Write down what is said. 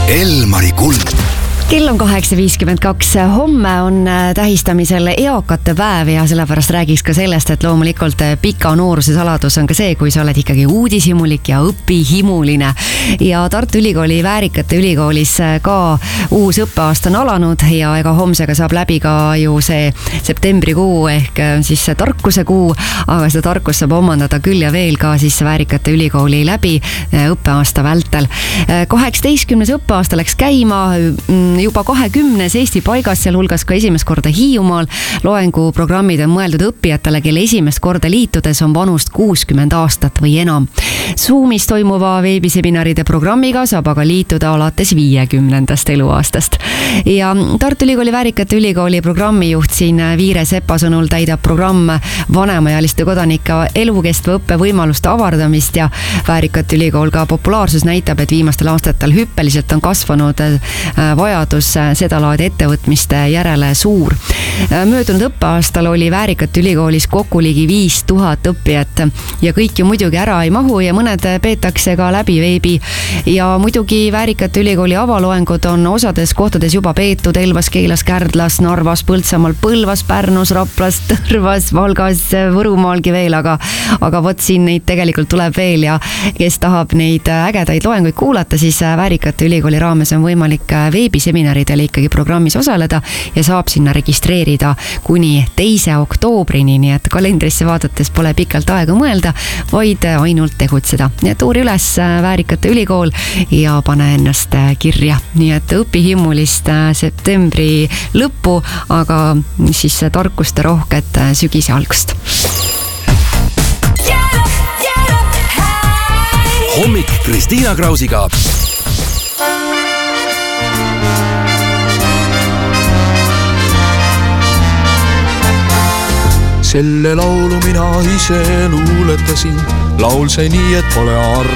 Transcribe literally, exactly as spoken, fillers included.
Elmari kuld. Kell on kaheksa viiskümmend kaks. Homme on tähistamisel eakate päev ja sellepärast räägiks ka sellest, et loomulikult pika nooruse saladus on ka see, kui sa oled ikkagi uudishimulik ja õpihimuline. Ja Tartu Ülikooli Väärikate Ülikoolis ka uus õppeaasta on alanud ja ega homsega saab läbi ka ju see septembrikuu ehk siis see tarkuse kuu, aga seda tarkust saab omandada küll ja veel ka siis Väärikate Ülikooli läbi õppeaasta vältel. kaheksateistkümnes õppeaasta läks käima juba kahekümnes Eesti paigas, seal hulgas ka esimest korda Hiiumaal. Loenguprogrammid on mõeldud õppijatele, kelle esimest korda liitudes on vanust kuuskümmend aastat või enam. Zoomis toimuva veebiseminaride programmiga saab aga liituda alates viiekümnendast eluaastast. Ja Tartu Ülikooli Väärikate Ülikooli programmijuht siin Viire Sepa sõnul täidab programm vanemaealiste kodanike elukestva õppe võimaluste avardamist ja Väärikate Ülikool ka populaarsus näitab, et viimastel aastatel hüppeliselt on kasvanud vajadus seda laadi ettevõtmiste järele suur. Möödunud õppeaastal oli Väärikate Ülikoolis kokku ligi viis tuhat õppijat ja kõik ju muidugi ära ei mahu ja mõned peetakse ka läbi veebi. Ja muidugi Väärikate Ülikooli avaloengud on osades kohtades juba peetud Elvas, Keilas, Kärdlas, Narvas, Põltsamaal, Põlvas, Pärnus, Raplas, Tõrvas, Valgas, Võrumaalgi veel, aga, aga vot siin neid tegelikult tuleb veel ja kes tahab neid ägedaid loenguid kuulata, siis Väärikate Ülikooli raames on võimalik veebiseminaridel ikkagi programmis osaleda ja saab sinna registreerida kuni teise oktoobrini, nii et kalendrisse vaadates pole pikalt aega mõelda, vaid ainult tegutseda. Nii et uuri üles Väärikate Ülikool ja pane ennast kirja. Nii et õpihimulist septembri lõppu, aga siis tarkuste rohket sügise algust. Hommik Kristiina Krausiga. Selle laulu mina ise luuletasin, laul see nii, et pole arv.